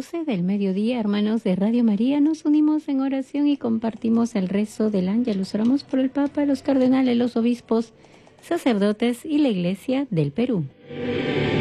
12 del mediodía, hermanos de Radio María, nos unimos en oración y compartimos el rezo del Ángelus. Oramos por el Papa, los cardenales, los obispos, sacerdotes y la Iglesia del Perú.